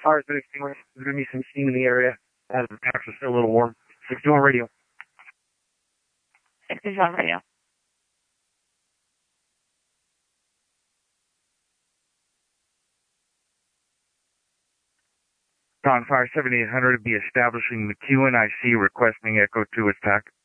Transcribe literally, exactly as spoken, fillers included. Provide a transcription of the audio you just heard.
Fire's been extinguished. There's going to be some steam in the area. As the house is still a little warm. six two one radio. six two one radio. Dawn Fire seventy-eight hundred be establishing McEwen. I C requesting Echo two attack.